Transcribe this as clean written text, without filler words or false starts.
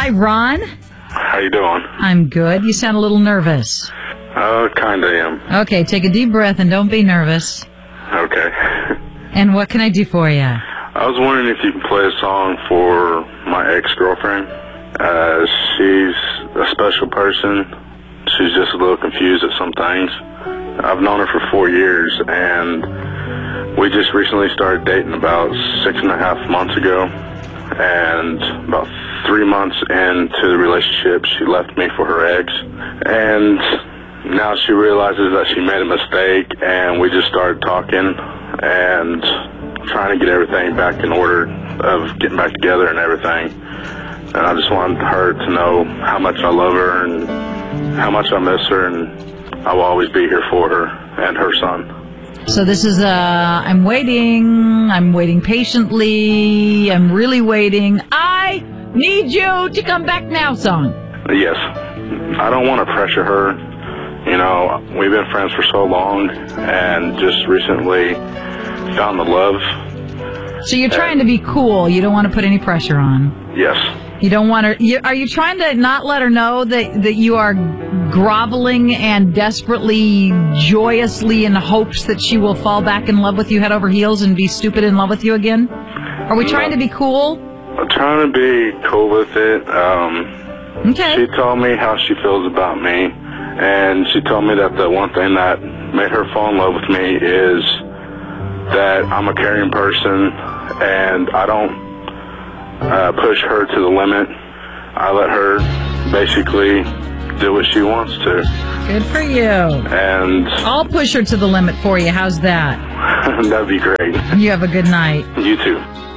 Hi, Ron. How you doing? I'm good. You sound a little nervous. Kinda am. Okay, take a deep breath and don't be nervous. Okay. And what can I do for you? I was wondering if you can play a song for my ex-girlfriend. She's a special person. She's just a little confused at some things. I've known her for 4 years, and we just recently started dating about 6.5 months ago. And about 3 months into the relationship, she left me for her ex. And now she realizes that she made a mistake, and we just started talking and trying to get everything back in order of getting back together and everything. And I just wanted her to know how much I love her and how much I miss her, and I will always be here for her and her son. So this is I'm waiting patiently, I'm really waiting, I need you to come back now song. Yes. I don't want to pressure her. You know, we've been friends for so long and just recently found the love. So you're trying to be cool, you don't want to put any pressure on. Yes. You don't want her, are you trying to not let her know that you are groveling and desperately, joyously in hopes that she will fall back in love with you head over heels and be stupid in love with you again? Are we trying to be cool? I'm trying to be cool with it. Okay. She told me how she feels about me, and she told me that the one thing that made her fall in love with me is that I'm a caring person, and I don't push her to the limit. I let her basically do what she wants to. Good for you. And I'll push her to the limit for you. How's that? that'd be great. You have a good night. You too.